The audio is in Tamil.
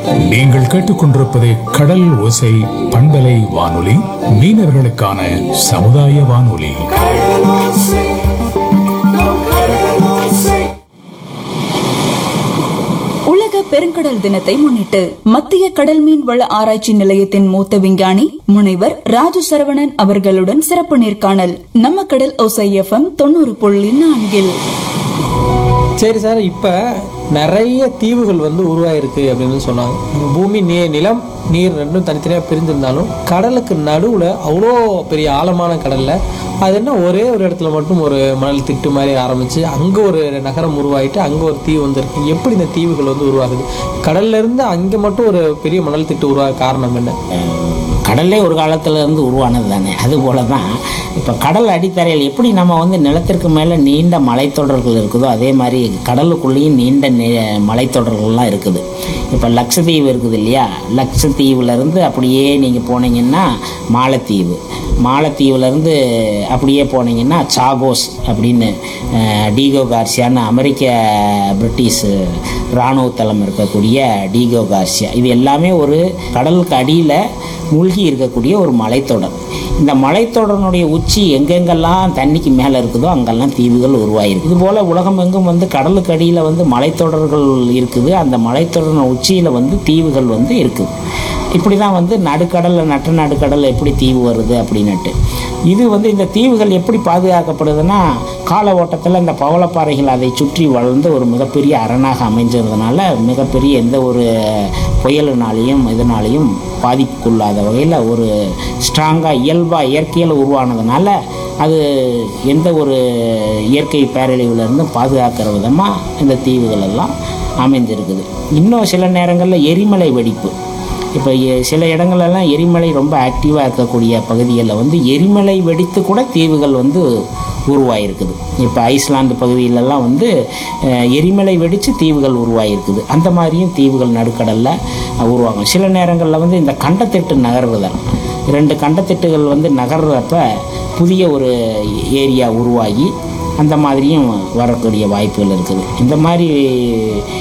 நீங்கள் கேட்டுக்கொண்டிருப்பது கடல் ஓசை பண்பலை வானொலி, மீனவர்களுக்கான சமுதாய வானொலி. உலக பெருங்கடல் தினத்தை முன்னிட்டு மத்திய கடல் மீன் வள ஆராய்ச்சி நிலையத்தின் மூத்த விஞ்ஞானி முனைவர் ராஜு சரவணன் அவர்களுடன் சிறப்பு நேர்காணல் நம்ம கடல் ஓசை FM 90.4. சரி சார், இப்போ நிறைய தீவுகள் உருவாயிருக்கு அப்படின்னு சொன்னாங்க. பூமி நிலம் நீர் ரெண்டும் தனித்தனியாக பிரிஞ்சிருந்தாலும் கடலுக்கு நடுவில் அவ்வளோ பெரிய ஆழமான கடலில் அது என்ன ஒரே ஒரு இடத்துல மட்டும் ஒரு மணல் திட்டு மாதிரி ஆரம்பித்து அங்கே ஒரு நகரம் உருவாகிட்டு அங்கே ஒரு தீவு வந்துருக்கு. எப்படி இந்த தீவுகள் உருவாகுது? கடல்லேருந்து அங்கே மட்டும் ஒரு பெரிய மணல் திட்டு உருவாக காரணம் என்ன? கடல்லே ஒரு காலத்தில் இருந்து உருவானது தானே. அதுபோல தான் இப்போ கடல் அடித்தரையில் எப்படி நம்ம நிலத்திற்கு மேலே நீண்ட மலைத்தொடர்கள் இருக்குதோ அதே மாதிரி கடலுக்குள்ளேயும் நீண்ட மலைத்தொடர்கள்லாம் இருக்குது. இப்போ லட்சத்தீவு இருக்குது இல்லையா, லட்சத்தீவுலேருந்து அப்படியே நீங்கள் போனீங்கன்னா மாலத்தீவுலேருந்து அப்படியே போனீங்கன்னா சாகோஸ் அப்படின்னு டீகோ கார்சியான்னு அமெரிக்க பிரிட்டிஷ் இராணுவ தளம் இருக்கக்கூடிய டீகோ கார்சியா, இது எல்லாமே ஒரு கடலுக்கு அடியில் மூழ்கி இருக்கக்கூடிய ஒரு மலைத்தொடர். இந்த மலைத்தொடரினுடைய உச்சி எங்கெங்கெல்லாம் தண்ணிக்கு மேலே இருக்குதோ அங்கெல்லாம் தீவுகள் உருவாயிருக்கு. இதுபோல் உலகம் எங்கும் கடலுக்கு அடியில் மலைத்தொடர்கள் இருக்குது. அந்த மலைத்தொடரின் உச்சியில் தீவுகள் இருக்குது. இப்படி தான் நடுக்கடலில் நடுக்கடலில் எப்படி தீவு வருது அப்படின்னுட்டு. இது இந்த தீவுகள் எப்படி பாதுகாக்கப்படுதுன்னா, கால ஓட்டத்தில் இந்த பவளப்பாறைகள் அதை சுற்றி வளர்ந்து ஒரு மிகப்பெரிய அரணாக அமைஞ்சதுனால மிகப்பெரிய எந்த ஒரு புயலினாலையும் இதனாலையும் பாதிப்புக்குள்ளாத வகையில் ஒரு ஸ்ட்ராங்காக இயற்கையில் உருவானதுனால அது எந்த ஒரு இயற்கை பேரழிவுலேருந்து பாதுகாக்கிற விதமாக இந்த தீவுகள் எல்லாம் அமைஞ்சிருக்குது. இன்னும் சில நேரங்களில் எரிமலை வெடிப்பு, இப்போ சில இடங்கள்லாம் எரிமலை ரொம்ப ஆக்டிவாக இருக்கக்கூடிய பகுதிகளில் எரிமலை வெடித்து கூட தீவுகள் உருவாயிருக்குது. இப்போ ஐஸ்லாந்து பகுதியிலலாம் எரிமலை வெடித்து தீவுகள் உருவாயிருக்குது. அந்த மாதிரியும் தீவுகள் நடுக்கடலில் உருவாகும். சில நேரங்களில் இந்த கண்டத்திட்டு நகர்வுதல், 2 கண்டத்திட்டுகள் நகர்றப்ப புதிய ஒரு ஏரியா உருவாகி அந்த மாதிரியும் வரக்கூடிய வாய்ப்புகள் இருக்குது. இந்த மாதிரி